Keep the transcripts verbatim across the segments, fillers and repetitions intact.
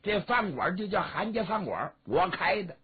这饭馆就叫韩家饭馆，我开的。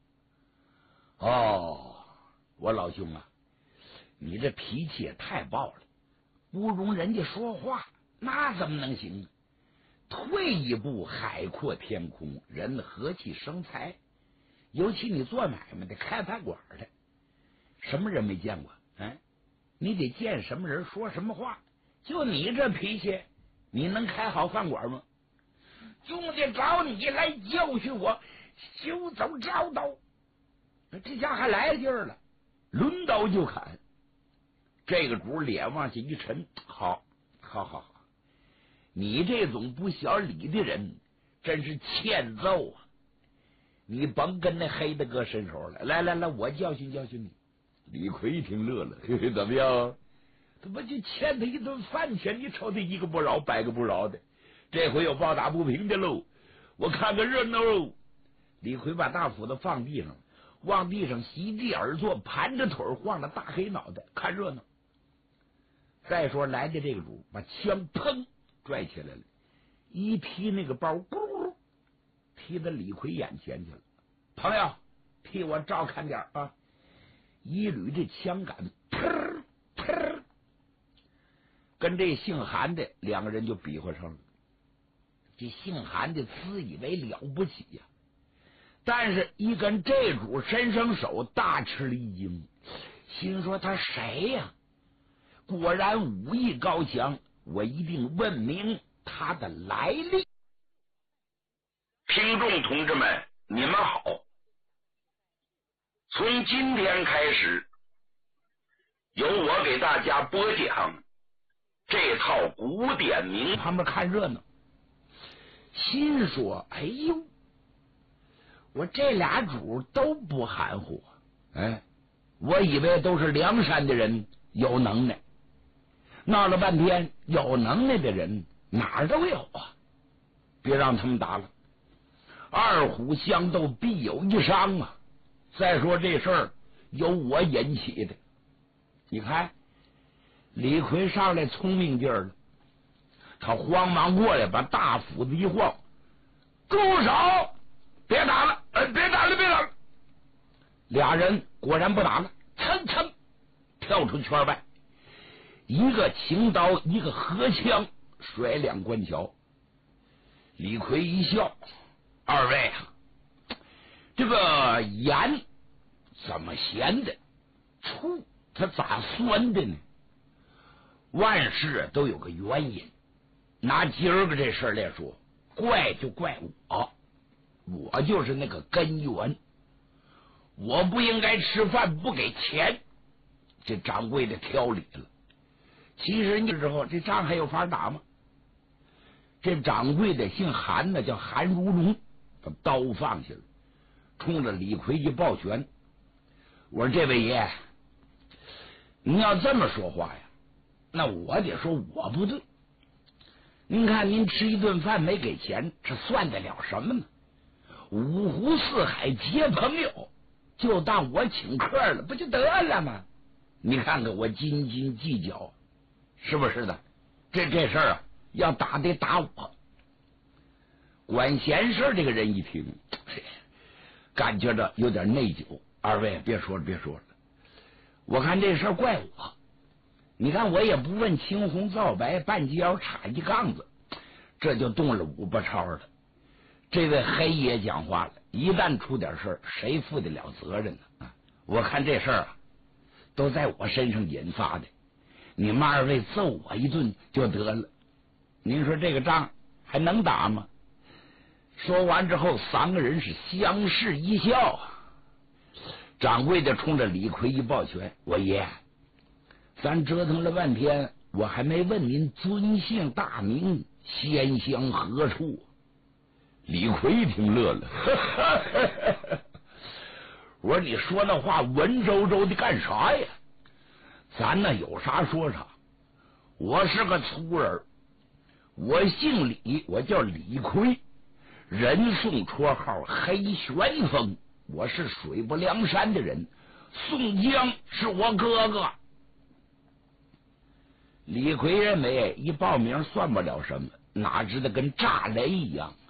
哦，我老兄啊，你这脾气也太暴了，不容人家说话，那怎么能行呢？退一步，海阔天空，人和气生财。尤其你做买卖的，开饭馆的，什么人没见过？哎，你得见什么人说什么话。就你这脾气，你能开好饭馆吗？就得找你来教训我，休走招刀。这家还来劲儿了，抡刀就砍。这个主脸往下一沉，好，好，好，好，你这种不晓理的人，真是欠揍啊！你甭跟那黑的哥伸手了，来来来，我教训教训你。李逵一听乐了，嘿嘿，怎么样？他不就欠他一顿饭钱，你瞅他一个不饶百个不饶的，这回有抱打不平的喽！我看个热闹喽！李逵把大斧子放地上，往地上席地而坐，盘着腿晃着大黑脑袋看热闹。再说来的这个主把枪砰拽起来了，一踢那个包，咕噜踢到李逵眼前去了。朋友，替我照看点啊！一捋这枪杆，噗噗，跟这姓韩的两个人就比划上了。这姓韩的自以为了不起呀、啊，但是一跟这主伸上手，大吃了一惊，心说他谁呀、啊？果然武艺高强，我一定问明他的来历。 听众同志们，你们好！从今天开始，由我给大家播讲这套古典名。 他们看热闹，心说：“哎呦，我这俩主都不含糊。哎，我以为都是梁山的人有能耐。”闹了半天，有能耐的人哪儿都有啊！别让他们打了，二虎相斗必有一伤啊！再说这事儿由我引起的，你看李逵上来聪明劲儿了，他慌忙过来把大斧子一晃，住手！别打了，呃，别打了，别打了！俩人果然不打了，噌噌跳出圈外。一个擎刀，一个合枪，甩两关桥。李逵一笑：“二位啊，这个盐怎么咸的？醋它咋酸的呢？万事都有个原因。拿今儿个这事儿来说，怪就怪我，我就是那个根源。我不应该吃饭不给钱，这掌柜的挑理了。其实那之后这仗还有法打吗？这掌柜的姓韩的，叫韩如龙，把刀放下了，冲着李逵一抱拳：“我说这位爷，您要这么说话呀，那我得说我不对。您看您吃一顿饭没给钱，这算得了什么呢？五湖四海结朋友，就当我请客了，不就得了吗？你看看我斤斤计较。”是不是的？这这事儿啊，要打得打我。管闲事这个人一听，感觉着有点内疚。二位别说了，别说了，我看这事儿怪我。你看我也不问青红皂白，半截腰插一杠子，这就动了五八超了。这位黑爷讲话了，一旦出点事儿，谁负得了责任呢？我看这事儿啊，都在我身上引发的。你们二位揍我一顿就得了，您说这个仗还能打吗？说完之后，三个人是相视一笑。掌柜的冲着李逵一抱拳：“我爷，咱折腾了半天，我还没问您尊姓大名，仙乡何处？”李逵一听乐了，呵呵，我说你说那话文绉绉的干啥呀？咱呢有啥说啥，我是个粗人，我姓李，我叫李逵，人送绰号黑旋风，我是水泊梁山的人，宋江是我哥哥。李逵认为一报名算不了什么，哪知道跟炸雷一样，